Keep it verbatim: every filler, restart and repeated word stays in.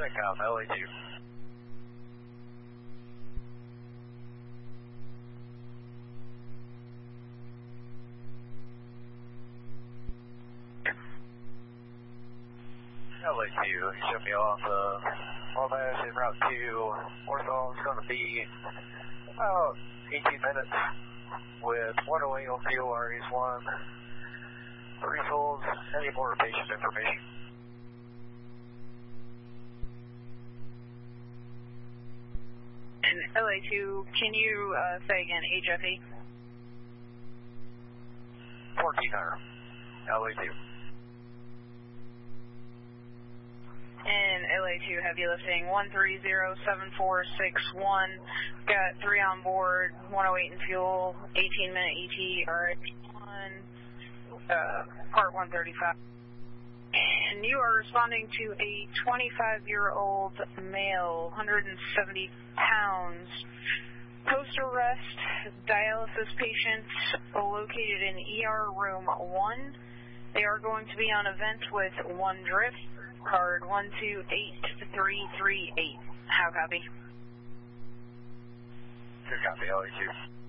Check L A two. L A two, show me off uh, Wabash en route to Warsaw. It's going to be about eighteen minutes with one oh eight on fuel, R S one, refills, any more patient information. And L A two, can you uh, say again, H F E? fourteen hundred, L A two. And L A two, heavy lifting, one three zero seven four six one, got three on board, one oh eight in fuel, eighteen minute E T, R X one, uh, part one thirty-five. And you are responding to a twenty-five-year-old male, one hundred seventy pounds, post-arrest dialysis patient located in E R room one. They are going to be on a vent with one drip. Card one two eight three three eight. How copy? Good copy, L A two.